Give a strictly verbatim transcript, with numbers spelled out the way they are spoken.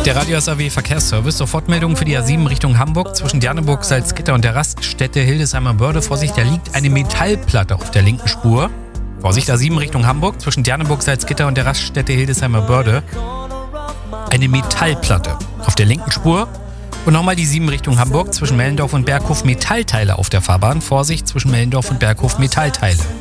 Der Radio S A W Verkehrsservice. Sofortmeldung für die A sieben Richtung Hamburg zwischen Dianeburg, Salzgitter und der Raststätte Hildesheimer Börde. Vorsicht, da liegt eine Metallplatte auf der linken Spur. Vorsicht, A sieben Richtung Hamburg zwischen Dianeburg, Salzgitter und der Raststätte Hildesheimer Börde. Eine Metallplatte auf der linken Spur. Und nochmal die sieben Richtung Hamburg zwischen Mellendorf und Berghof. Metallteile auf der Fahrbahn. Vorsicht, zwischen Mellendorf und Berghof Metallteile.